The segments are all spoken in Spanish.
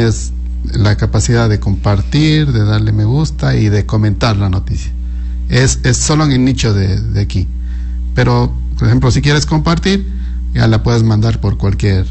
tienes la capacidad de compartir, de darle me gusta y de comentar la noticia. Es solo en el nicho de aquí. Pero, por ejemplo, si quieres compartir, ya la puedes mandar por cualquier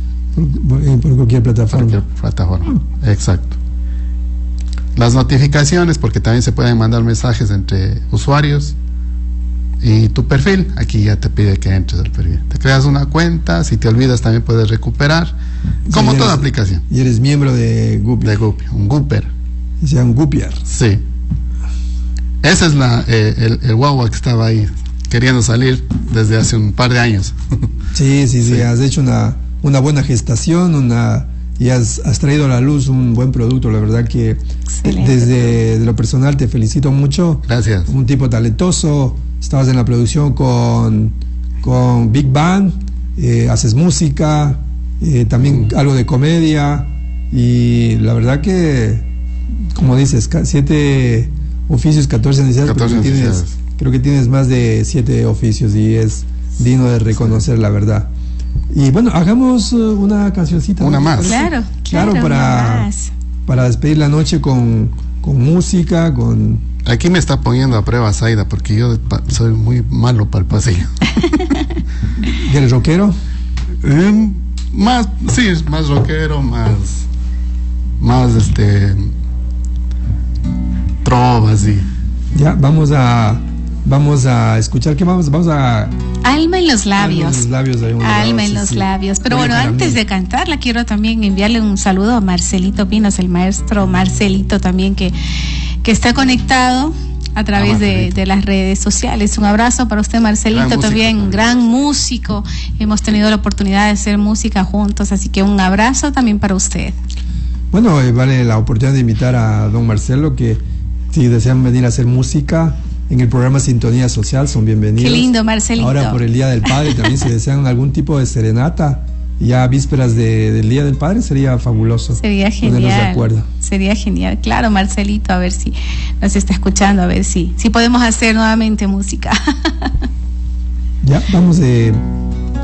plataforma. Exacto. Las notificaciones, porque también se pueden mandar mensajes entre usuarios. Y tu perfil, aquí ya te pide que entres al perfil. Te creas una cuenta, si te olvidas también puedes recuperar, como toda aplicación. Y eres miembro de Guppy. De Guppy, un Gupper. O sea, un Guppier. Sí. Ese es el guagua que estaba ahí, queriendo salir desde hace un par de años. Sí. Has hecho una buena gestación, y has traído a la luz un buen producto. La verdad que excelente. Desde lo personal te felicito mucho. Gracias. Un tipo talentoso. Estabas en la producción con Big Band, haces música, también algo de comedia, y la verdad que, como dices, 7 oficios, 14 necesidades, creo que tienes más de 7 oficios y es digno de reconocer, la verdad. Y bueno, hagamos una cancioncita. Una más. Claro, para despedir la noche con música, con... Aquí me está poniendo a prueba Zaida, porque yo soy muy malo para el pasillo. ¿Y eres rockero? Más rockero, más trovas y... Ya, vamos a escuchar, ¿qué vamos a... Alma en los labios. Alma en los labios. Pero bueno, antes de cantarla, quiero también enviarle un saludo a Marcelito Pinos, el maestro Marcelito también, que está conectado a través de las redes sociales. Un abrazo para usted, Marcelito, también gran músico. Hemos tenido la oportunidad de hacer música juntos, así que un abrazo también para usted. Bueno, vale la oportunidad de invitar a don Marcelo, que si desean venir a hacer música en el programa Sintonía Social, son bienvenidos. Qué lindo, Marcelito. Ahora por el Día del Padre también, si desean algún tipo de serenata, ya vísperas del Día del Padre, sería fabuloso. Sería genial. Sería genial. Claro, Marcelito, a ver si nos está escuchando, a ver si podemos hacer nuevamente música. Ya, vamos